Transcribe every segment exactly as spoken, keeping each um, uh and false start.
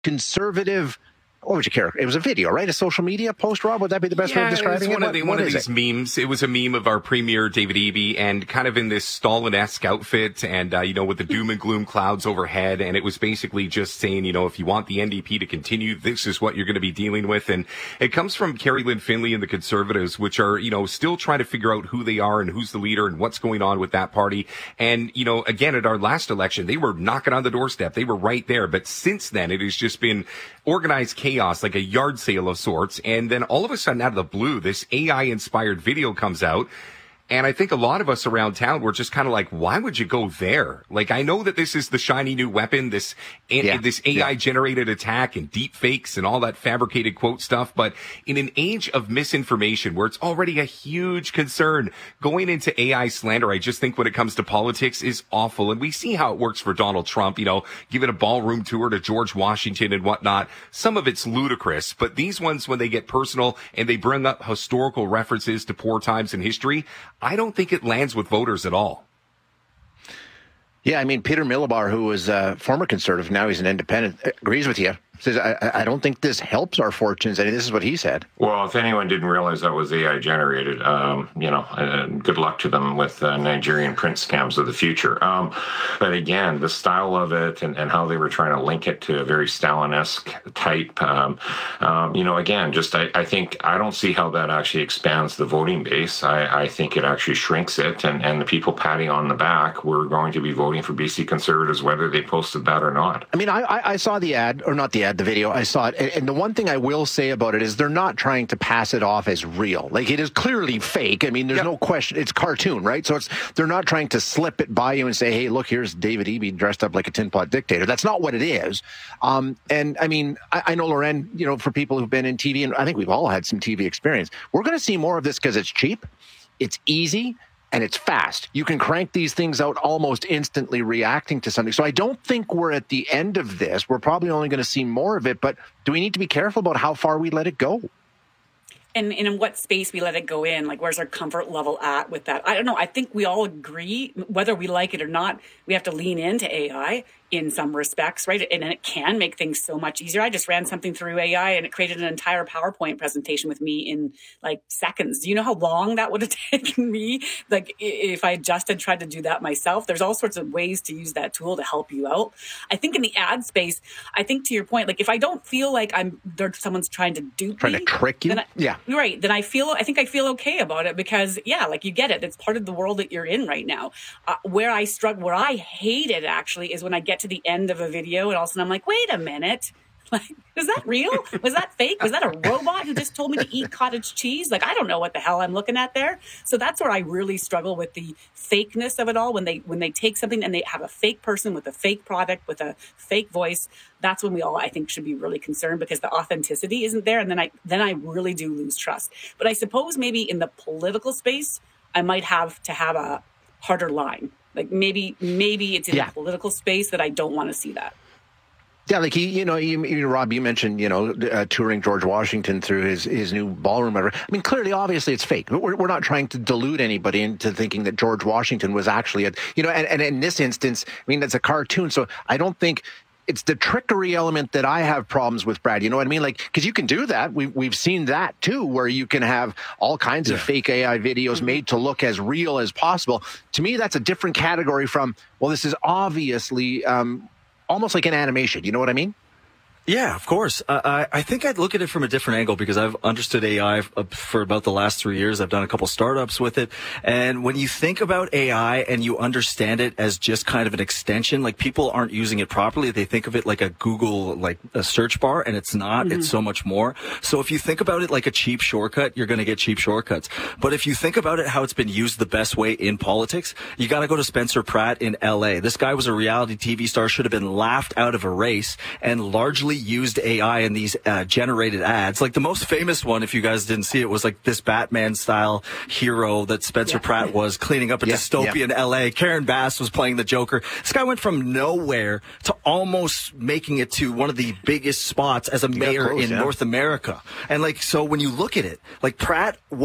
conservative. What would you care? It was a video, right? A social media post, Rob? Would that be the best yeah, way of describing it? One it? Of the, what, one what of these it? memes. It was a meme of our premier, David Eby, and kind of in this Stalin-esque outfit and, uh, you know, with the doom and gloom clouds overhead. And it was basically just saying, you know, if you want the N D P to continue, this is what you're going to be dealing with. And it comes from Carrie Lynn Finley and the Conservatives, which are, you know, still trying to figure out who they are and who's the leader and what's going on with that party. And, you know, again, at our last election, they were knocking on the doorstep. They were right there. But since then, it has just been organized chaos, like a yard sale of sorts. And then all of a sudden, out of the blue, this A I-inspired video comes out. And I think a lot of us around town were just kind of like, why would you go there? Like, I know that this is the shiny new weapon, this yeah, this A I-generated yeah. attack and deep fakes and all that fabricated quote stuff. But in an age of misinformation where it's already a huge concern, going into A I slander, I just think when it comes to politics is awful. And we see how it works for Donald Trump, you know, giving a ballroom tour to George Washington and whatnot. Some of it's ludicrous, but these ones, when they get personal and they bring up historical references to poor times in history, I don't think it lands with voters at all. Yeah, I mean, Peter Milobar, who was a former conservative, now he's an independent, agrees with you. Says, I, I don't think this helps our fortunes. I mean, this is what he said. Well, if anyone didn't realize that was A I generated, um, you know, uh, good luck to them with uh, Nigerian print scams of the future. Um, but again, the style of it and, and how they were trying to link it to a very Stalin-esque type, um, um, you know, again, just I, I think I don't see how that actually expands the voting base. I, I think it actually shrinks it. And, and the people patting on the back were going to be voting for B C Conservatives, whether they posted that or not. I mean, I, I saw the ad, or not the ad, the video. I saw it, and the one thing I will say about it is they're not trying to pass it off as real. Like, it is clearly fake. I mean, there's yep. no question. It's cartoon, right? So it's they're not trying to slip it by you and say, hey, look, here's David Eby dressed up like a tin pot dictator. That's not what it is. Um, and I mean, I, I know, Loren, you know, for people who've been in T V, and I think we've all had some T V experience, we're going to see more of this because it's cheap, it's easy, and it's fast. You can crank these things out almost instantly, reacting to something. So I don't think we're at the end of this. We're probably only going to see more of it, but do we need to be careful about how far we let it go? And, and in what space we let it go in, like where's our comfort level at with that? I don't know. I think we all agree, whether we like it or not, we have to lean into A I in some respects, right? And it can make things so much easier. I just ran something through A I and it created an entire PowerPoint presentation with me in like seconds. Do you know how long that would have taken me? Like if I just had tried to do that myself, there's all sorts of ways to use that tool to help you out. I think in the ad space, I think to your point, like if I don't feel like I'm there, someone's trying to dupe trying me, to trick you. I, yeah. Right. Then I feel, I think I feel okay about it because yeah, like you get it. It's part of the world that you're in right now. Uh, where I struggle, where I hate it actually is when I get to the end of a video and all of a sudden I'm like, wait a minute. Like, is that real? Was that fake? Was that a robot who just told me to eat cottage cheese? Like, I don't know what the hell I'm looking at there. So that's where I really struggle with the fakeness of it all. When they when they take something and they have a fake person with a fake product, with a fake voice, that's when we all, I think, should be really concerned because the authenticity isn't there. And then I then I really do lose trust. But I suppose maybe in the political space, I might have to have a harder line. Like maybe maybe it's in yeah. the political space that I don't want to see that. Yeah, like he, you know, you, you, Rob, you mentioned, you know, uh, touring George Washington through his, his new ballroom. I mean, clearly, obviously, it's fake. We're, we're not trying to delude anybody into thinking that George Washington was actually, a, you know, and, and in this instance, I mean, it's a cartoon. So I don't think it's the trickery element that I have problems with, Brad. You know what I mean? Like, because you can do that. We, we've seen that, too, where you can have all kinds yeah. of fake A I videos mm-hmm. made to look as real as possible. To me, that's a different category from, well, this is obviously um, almost like an animation. You know what I mean? Yeah, of course. Uh, I, I think I'd look at it from a different angle because I've understood A I for about the last three years. I've done a couple startups with it. And when you think about A I and you understand it as just kind of an extension, like people aren't using it properly. They think of it like a Google, like a search bar, and it's not. Mm-hmm. It's so much more. So if you think about it like a cheap shortcut, you're going to get cheap shortcuts. But if you think about it how it's been used the best way in politics, you got to go to Spencer Pratt in L A. This guy was a reality T V star, should have been laughed out of a race, and largely used A I in these uh, generated ads. Like the most famous one, if you guys didn't see it, was like this Batman style hero that Spencer yeah. Pratt was cleaning up a yeah. dystopian yeah. L A. Karen Bass was playing the Joker. This guy went from nowhere to almost making it to one of the biggest spots as a you mayor close, in yeah. North America. And like, so when you look at it, like Pratt, what he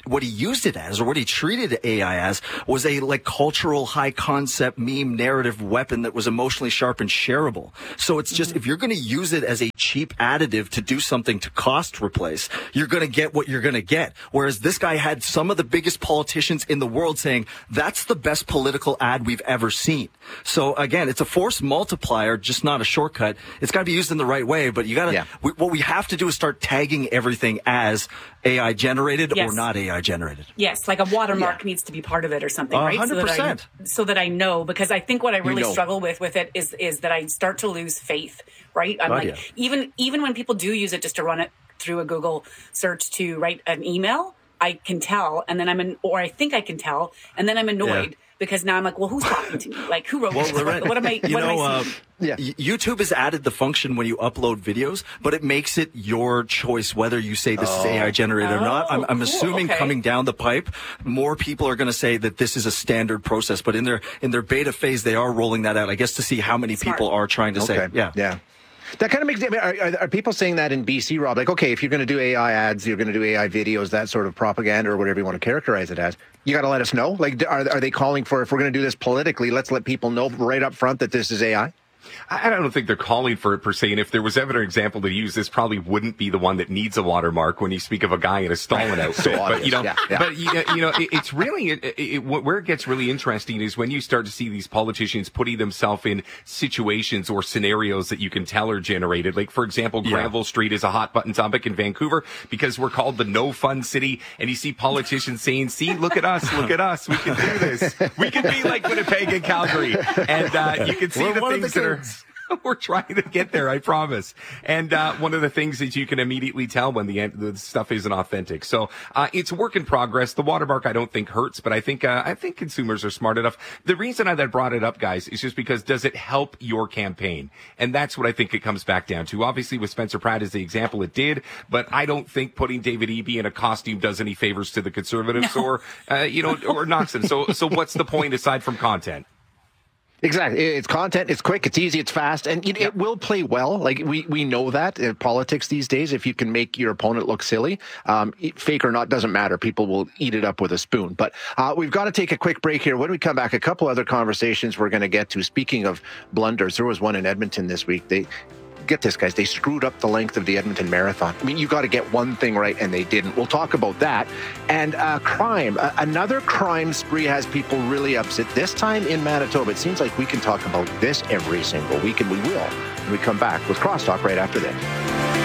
what he used it as, or what he treated A I as, was a like cultural high concept meme narrative weapon that was emotionally sharp and shareable. So it's just, mm-hmm. if you're going to use it as a cheap additive to do something to cost replace, you're going to get what you're going to get. Whereas this guy had some of the biggest politicians in the world saying that's the best political ad we've ever seen. So again, it's a force multiplier, just not a shortcut. It's got to be used in the right way, but you got to, yeah. we, what we have to do is start tagging everything as A I generated yes. or not A I generated. Yes, like a watermark yeah. needs to be part of it or something, right? one hundred percent. So that I, so that I know, because I think what I really you know. struggle with with it is is that I start to lose faith, right? I'm God, like, yeah. even even when people do use it just to run it through a Google search to write an email, I can tell, and then I'm in, or I think I can tell, and then I'm annoyed. Yeah. Because now I'm like, well, who's talking to me? Like, who wrote well, this? Lorraine, what am I? You what know, am I uh, yeah. YouTube has added the function when you upload videos, but it makes it your choice whether you say this oh. is A I generated oh, or not. I'm, I'm cool. assuming okay. coming down the pipe, more people are going to say that this is a standard process. But in their in their beta phase, they are rolling that out, I guess, to see how many Smart. people are trying to okay. say, yeah, yeah. That kind of makes. I mean, are, are people saying that in B C, Rob? Like, okay, if you're going to do A I ads, you're going to do A I videos, that sort of propaganda or whatever you want to characterize it as, you got to let us know. Like, are are they calling for, if we're going to do this politically, let's let people know right up front that this is A I? I don't think they're calling for it per se. And if there was ever an example to use, this probably wouldn't be the one that needs a watermark when you speak of a guy in a Stalin outfit. So but you know, yeah, yeah. but you know, you know it, it's really it, it, where it gets really interesting is when you start to see these politicians putting themselves in situations or scenarios that you can tell are generated. Like, for example, yeah. Granville Street is a hot button topic in Vancouver because we're called the no fun city. And you see politicians saying, "See, look at us, look at us, we can do this. We can be like Winnipeg and Calgary." And uh, you can see We're the one of things the that are. kids. We're trying to get there, I promise. And uh, one of the things that you can immediately tell when the, the stuff isn't authentic. So uh, it's a work in progress. The watermark I don't think hurts, but I think uh, I think consumers are smart enough. The reason I that brought it up, guys, is just because does it help your campaign? And that's what I think it comes back down to. Obviously, with Spencer Pratt as the example, it did, but I don't think putting David Eby in a costume does any favors to the Conservatives no. or uh, you know or knocks them. So so what's the point aside from content? Exactly. It's content. It's quick. It's easy. It's fast. And it, it will play well. Like we, we know that in politics these days, if you can make your opponent look silly, um, fake or not, doesn't matter. People will eat it up with a spoon. But uh, we've got to take a quick break here. When we come back, a couple other conversations we're going to get to. Speaking of blunders, there was one in Edmonton this week. They Get this, guys, they screwed up the length of the Edmonton Marathon. I mean, you got to get one thing right, and they didn't. We'll talk about that. And uh, crime. Uh, another crime spree has people really upset. This time in Manitoba, it seems like we can talk about this every single week, and we will when we come back with Crosstalk right after this.